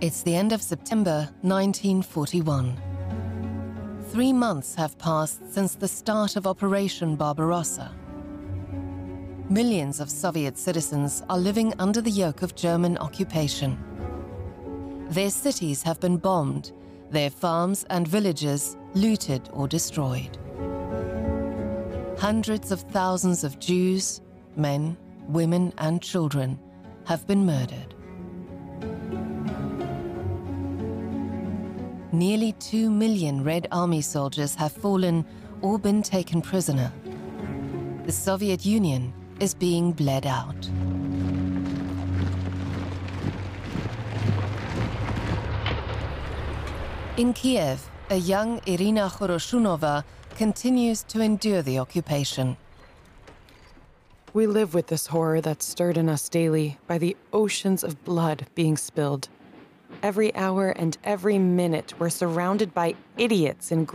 It's the end of September 1941. 3 months have passed since the start of Operation Barbarossa. Millions of Soviet citizens are living under the yoke of German occupation. Their cities have been bombed, their farms and villages looted or destroyed. Hundreds of thousands of Jews, men, women, and children have been murdered. Nearly 2 million Red Army soldiers have fallen or been taken prisoner. The Soviet Union is being bled out. In Kiev, a young Irina Khoroshunova continues to endure the occupation. We live with this horror that's stirred in us daily by the oceans of blood being spilled. Every hour and every minute, we're surrounded by idiots in